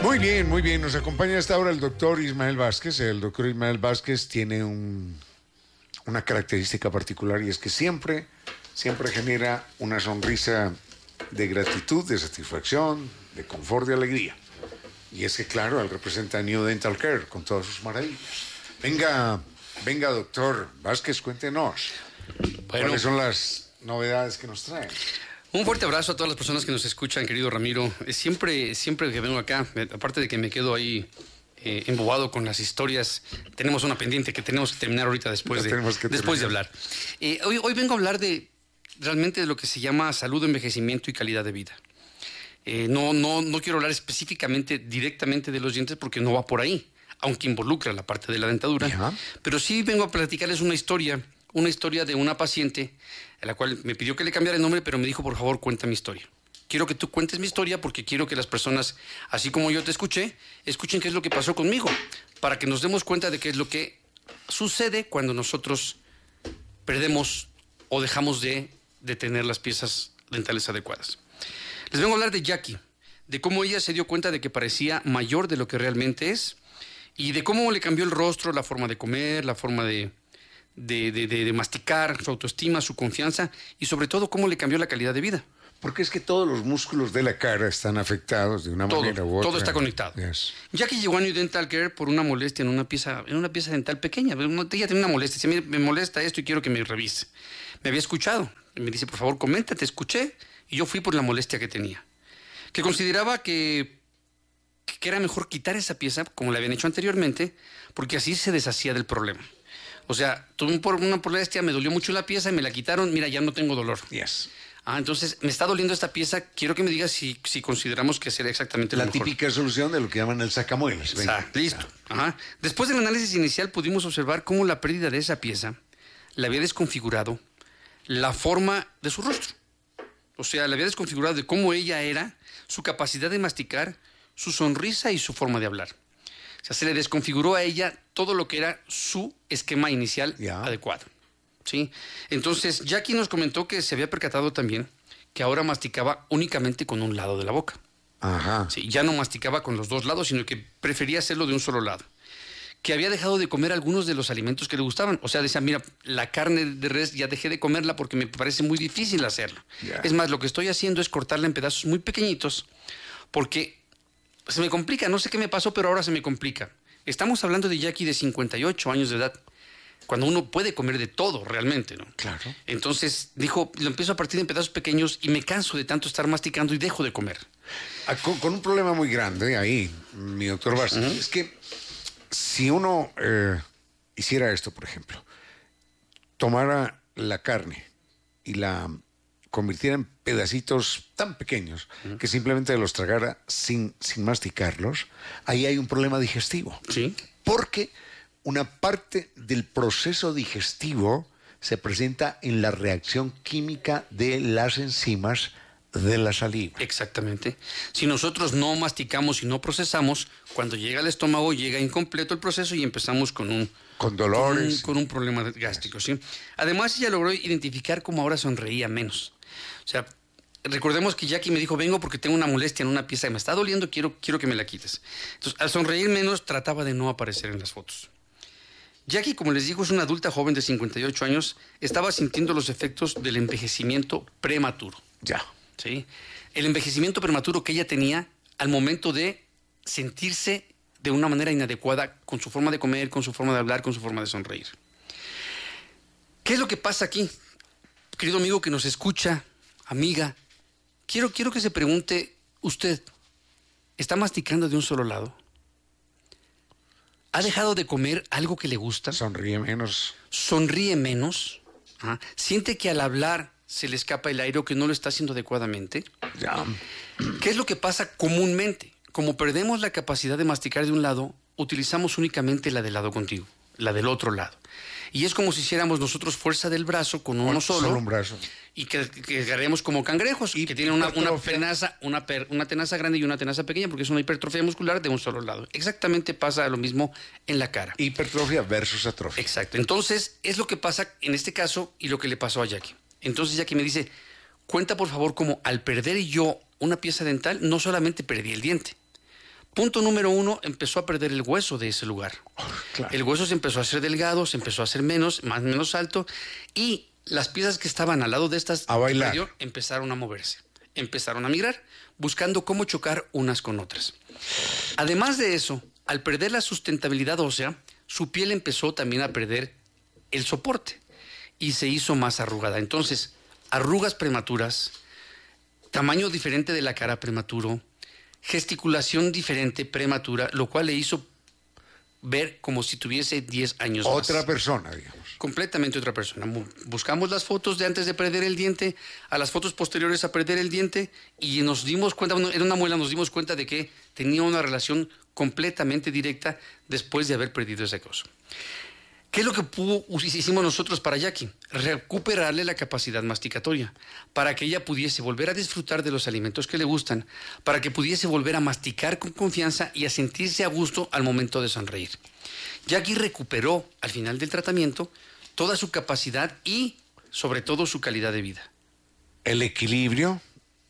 Muy bien, muy bien. Nos acompaña a esta hora el doctor Ismael Vázquez. El doctor Ismael Vázquez tiene una característica particular y es que siempre genera una sonrisa de gratitud, de satisfacción, de confort, de alegría. Y es que, claro, él representa New Dental Care con todas sus maravillas. Venga, doctor Vázquez, cuéntenos. ¿Cuáles son las novedades que nos traen? Un fuerte abrazo a todas las personas que nos escuchan, querido Ramiro. Siempre que vengo acá, aparte de que me quedo ahí embobado con las historias, tenemos una pendiente que tenemos que terminar ahorita después de hablar. Hoy vengo a hablar realmente de lo que se llama salud, envejecimiento y calidad de vida. No quiero hablar específicamente, directamente de los dientes porque no va por ahí, aunque involucra la parte de la dentadura. ¿Ya? Pero sí vengo a platicarles una historia de una paciente a la cual me pidió que le cambiara el nombre, pero me dijo, por favor, cuenta mi historia. Quiero que tú cuentes mi historia porque quiero que las personas, así como yo te escuché, escuchen qué es lo que pasó conmigo, para que nos demos cuenta de qué es lo que sucede cuando nosotros perdemos o dejamos de tener las piezas dentales adecuadas. Les vengo a hablar de Jackie, de cómo ella se dio cuenta de que parecía mayor de lo que realmente es y de cómo le cambió el rostro, la forma de comer, la forma de masticar, su autoestima, su confianza y sobre todo cómo le cambió la calidad de vida. Porque es que todos los músculos de la cara están afectados de una manera u otra. Todo está conectado. Yes. Jackie llegó a New Dental Care por una molestia en una pieza dental pequeña. Ella tenía una molestia. Dice, me molesta esto y quiero que me revise. Me había escuchado. Me dice, por favor, comenta, te escuché. Y yo fui por la molestia que tenía. Que consideraba que era mejor quitar esa pieza, como le habían hecho anteriormente, porque así se deshacía del problema. O sea, tuve una molestia, me dolió mucho la pieza y me la quitaron. Mira, ya no tengo dolor. Yes. Entonces, me está doliendo esta pieza. Quiero que me digas si consideramos que sería exactamente lo mejor. La típica solución de lo que llaman el sacamuelas. Exacto, listo. Ajá. Después del análisis inicial pudimos observar cómo la pérdida de esa pieza le había desconfigurado la forma de su rostro. O sea, le había desconfigurado de cómo ella era, su capacidad de masticar, su sonrisa y su forma de hablar. O sea, se le desconfiguró a ella todo lo que era su esquema inicial adecuado. ¿Sí? Entonces, Jackie nos comentó que se había percatado también que ahora masticaba únicamente con un lado de la boca. Ajá. Sí, ya no masticaba con los dos lados, sino que prefería hacerlo de un solo lado. Que había dejado de comer algunos de los alimentos que le gustaban. O sea, decía, mira, la carne de res ya dejé de comerla porque me parece muy difícil hacerlo. Yeah. Es más, lo que estoy haciendo es cortarla en pedazos muy pequeñitos porque se me complica. No sé qué me pasó, pero ahora se me complica. Estamos hablando de Jackie de 58 años de edad, cuando uno puede comer de todo realmente, ¿no? Claro. Entonces dijo, lo empiezo a partir en pedazos pequeños y me canso de tanto estar masticando y dejo de comer. Con un problema muy grande ahí, mi doctor Vázquez, es que si uno hiciera esto, por ejemplo, tomara la carne y la convirtiera en pedacitos tan pequeños que simplemente los tragara sin masticarlos, ahí hay un problema digestivo. Sí. Porque una parte del proceso digestivo se presenta en la reacción química de las enzimas de la saliva. Exactamente. Si nosotros no masticamos y no procesamos, cuando llega al estómago llega incompleto el proceso y empezamos con dolores. Con un problema gástrico, ¿sí? Además, ella logró identificar cómo ahora sonreía menos. O sea, recordemos que Jackie me dijo, vengo porque tengo una molestia en una pieza que me está doliendo, quiero que me la quites. Entonces, al sonreír menos, trataba de no aparecer en las fotos. Jackie, como les digo, es una adulta joven de 58 años, estaba sintiendo los efectos del envejecimiento prematuro. Ya. ¿Sí? El envejecimiento prematuro que ella tenía al momento de sentirse de una manera inadecuada con su forma de comer, con su forma de hablar, con su forma de sonreír. ¿Qué es lo que pasa aquí? Querido amigo que nos escucha, amiga, quiero que se pregunte, ¿usted está masticando de un solo lado? ¿Ha dejado de comer algo que le gusta? Sonríe menos. ¿Sonríe menos? ¿Ah? ¿Siente que al hablar se le escapa el aire o que no lo está haciendo adecuadamente? Ya. ¿Qué es lo que pasa comúnmente? Como perdemos la capacidad de masticar de un lado, utilizamos únicamente la del lado contigo, la del otro lado. Y es como si hiciéramos nosotros fuerza del brazo con uno solo. Solo un brazo. Y que agarremos como cangrejos, y que tienen una tenaza grande y una tenaza pequeña, porque es una hipertrofia muscular de un solo lado. Exactamente pasa lo mismo en la cara. Hipertrofia versus atrofia. Exacto. Entonces, es lo que pasa en este caso y lo que le pasó a Jackie. Entonces Jackie me dice, cuenta por favor cómo al perder yo una pieza dental, no solamente perdí el diente, Punto número 1, empezó a perder el hueso de ese lugar. Claro. El hueso se empezó a hacer delgado, se empezó a hacer menos alto, y las piezas que estaban al lado de estas a bailar, empezaron a moverse, empezaron a migrar, buscando cómo chocar unas con otras. Además de eso, al perder la sustentabilidad ósea, su piel empezó también a perder el soporte y se hizo más arrugada. Entonces, arrugas prematuras, tamaño diferente de la cara prematuro, gesticulación diferente prematura, lo cual le hizo ver como si tuviese 10 años más. Otra persona, digamos. Completamente otra persona. Buscamos las fotos de antes de perder el diente, a las fotos posteriores a perder el diente, y nos dimos cuenta, en una muela nos dimos cuenta de que tenía una relación completamente directa después de haber perdido ese coso. ¿Qué es lo que hicimos nosotros para Jackie? Recuperarle la capacidad masticatoria, para que ella pudiese volver a disfrutar de los alimentos que le gustan, para que pudiese volver a masticar con confianza y a sentirse a gusto al momento de sonreír. Jackie recuperó al final del tratamiento toda su capacidad y, sobre todo, su calidad de vida. El equilibrio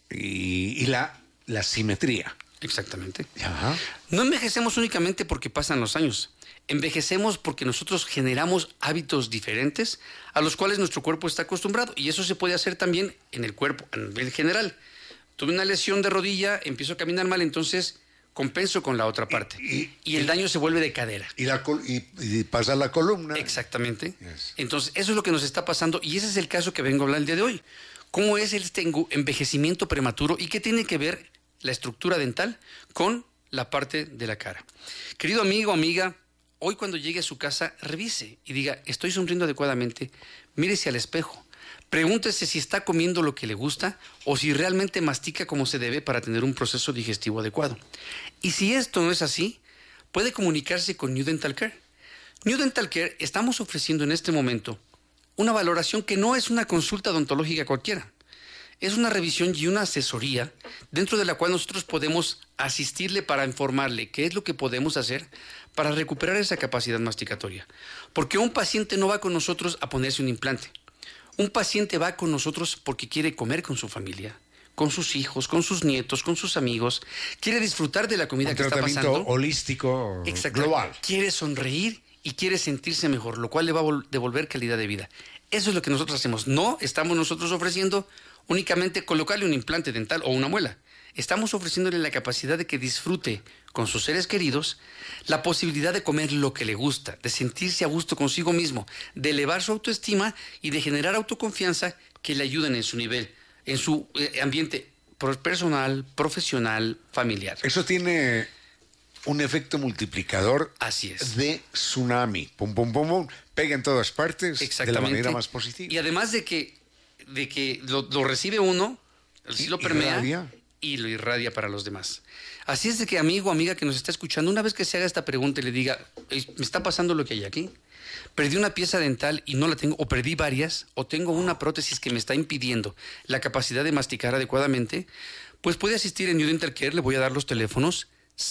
y la simetría. Exactamente. Ajá. No envejecemos únicamente porque pasan los años. Envejecemos porque nosotros generamos hábitos diferentes a los cuales nuestro cuerpo está acostumbrado, y eso se puede hacer también en el cuerpo a nivel general. Tuve una lesión de rodilla, empiezo a caminar mal, entonces compenso con la otra parte y el daño se vuelve de cadera. Y pasa la columna. Exactamente. Yes. Entonces eso es lo que nos está pasando, y ese es el caso que vengo a hablar el día de hoy. ¿Cómo es este envejecimiento prematuro y qué tiene que ver la estructura dental con la parte de la cara? Querido amigo, amiga, hoy cuando llegue a su casa, revise y diga, ¿estoy sonriendo adecuadamente? Mírese al espejo. Pregúntese si está comiendo lo que le gusta o si realmente mastica como se debe para tener un proceso digestivo adecuado. Y si esto no es así, puede comunicarse con New Dental Care. New Dental Care estamos ofreciendo en este momento una valoración que no es una consulta odontológica cualquiera. Es una revisión y una asesoría dentro de la cual nosotros podemos asistirle para informarle qué es lo que podemos hacer para recuperar esa capacidad masticatoria. Porque un paciente no va con nosotros a ponerse un implante. Un paciente va con nosotros porque quiere comer con su familia, con sus hijos, con sus nietos, con sus amigos. Quiere disfrutar de la comida que está pasando. Un tratamiento holístico, global. Quiere sonreír y quiere sentirse mejor, lo cual le va a devolver calidad de vida. Eso es lo que nosotros hacemos. No estamos nosotros ofreciendo únicamente colocarle un implante dental o una muela. Estamos ofreciéndole la capacidad de que disfrute con sus seres queridos la posibilidad de comer lo que le gusta, de sentirse a gusto consigo mismo, de elevar su autoestima y de generar autoconfianza que le ayuden en su nivel, en su ambiente personal, profesional, familiar. Eso tiene un efecto multiplicador. Así es. De tsunami. Pum, pum, pum, pum. Pega en todas partes de la manera más positiva. Y además de que lo recibe uno, sí lo permea y lo irradia para los demás. Así es de que, amigo, amiga que nos está escuchando, una vez que se haga esta pregunta y le diga, ¿me está pasando lo que hay aquí? Perdí una pieza dental y no la tengo, o perdí varias, o tengo una prótesis que me está impidiendo la capacidad de masticar adecuadamente, pues puede asistir en New Dental Care. Le voy a dar los teléfonos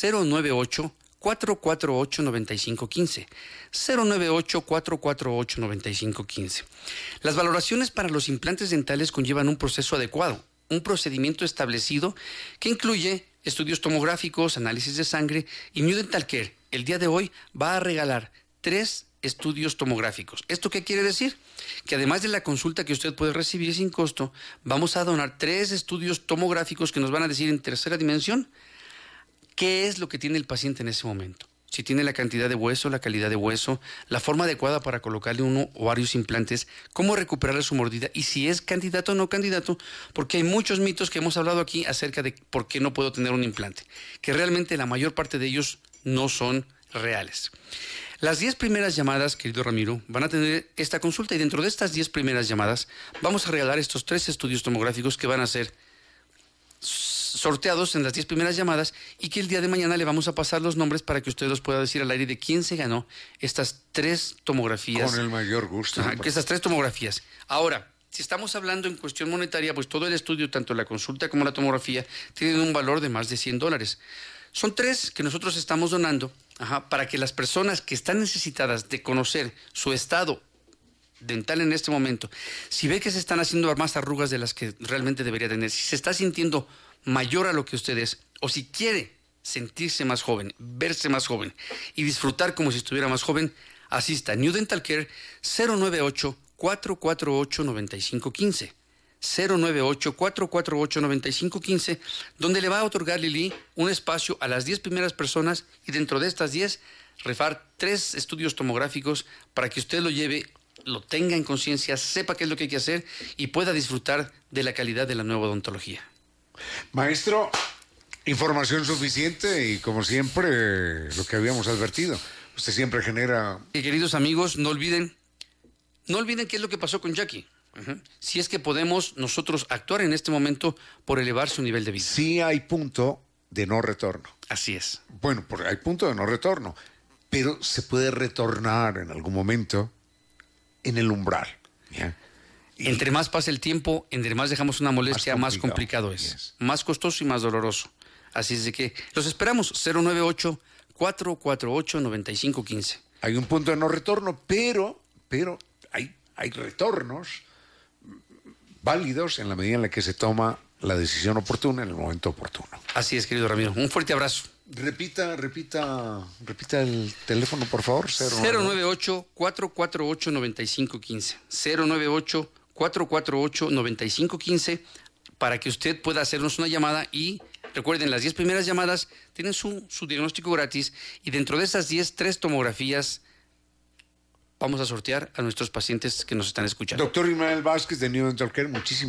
098-448-9515. 098-448-9515. Las valoraciones para los implantes dentales conllevan un proceso adecuado, un procedimiento establecido que incluye estudios tomográficos, análisis de sangre, y New Dental Care el día de hoy va a regalar 3 estudios tomográficos. ¿Esto qué quiere decir? Que además de la consulta que usted puede recibir sin costo, vamos a donar 3 estudios tomográficos que nos van a decir en tercera dimensión qué es lo que tiene el paciente en ese momento. Si tiene la cantidad de hueso, la calidad de hueso, la forma adecuada para colocarle uno o varios implantes, cómo recuperarle su mordida y si es candidato o no candidato, porque hay muchos mitos que hemos hablado aquí acerca de por qué no puedo tener un implante, que realmente la mayor parte de ellos no son reales. Las 10 primeras llamadas, querido Ramiro, van a tener esta consulta, y dentro de estas 10 primeras llamadas vamos a regalar estos 3 estudios tomográficos que van a ser sorteados en las 10 primeras llamadas, y que el día de mañana le vamos a pasar los nombres para que usted los pueda decir al aire de quién se ganó estas 3 tomografías. Con el mayor gusto. Estas 3 tomografías. Ahora, si estamos hablando en cuestión monetaria, pues todo el estudio, tanto la consulta como la tomografía, tienen un valor de más de $100. Son 3 que nosotros estamos donando para que las personas que están necesitadas de conocer su estado dental en este momento, si ve que se están haciendo más arrugas de las que realmente debería tener, si se está sintiendo mayor a lo que usted es, o si quiere sentirse más joven, verse más joven y disfrutar como si estuviera más joven, asista a New Dental Care 098-448-9515. 098-448-9515, donde le va a otorgar Lili un espacio a las 10 primeras personas y dentro de estas 10 rifar 3 estudios tomográficos para que usted lo lleve, lo tenga en conciencia, sepa qué es lo que hay que hacer y pueda disfrutar de la calidad de la nueva odontología. Maestro, información suficiente y como siempre lo que habíamos advertido. Usted siempre genera... Queridos amigos, no olviden qué es lo que pasó con Jackie. Si es que podemos nosotros actuar en este momento por elevar su nivel de vida. Sí hay punto de no retorno. Así es. Bueno, porque hay punto de no retorno, pero se puede retornar en algún momento en el umbral. ¿Ya? Entre más pasa el tiempo, entre más dejamos una molestia, más complicado es. Yes. Más costoso y más doloroso. Así es de que los esperamos. 098-448-9515. Hay un punto de no retorno, pero hay retornos válidos en la medida en la que se toma la decisión oportuna en el momento oportuno. Así es, querido Ramiro. Un fuerte abrazo. Repita el teléfono, por favor. 098-448-9515. 098-448-9515 para que usted pueda hacernos una llamada y recuerden, las 10 primeras llamadas tienen su diagnóstico gratis y dentro de esas 10, 3 tomografías vamos a sortear a nuestros pacientes que nos están escuchando. Doctor Ismael Vázquez de New Dental Care, muchísimas